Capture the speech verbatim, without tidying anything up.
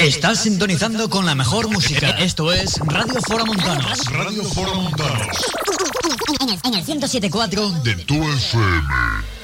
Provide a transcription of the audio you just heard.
Estás sintonizando con la mejor música. Esto es Radio Fora Montanos. Radio Fora Montanos. En el, en el ciento siete punto cuatro de tu F M.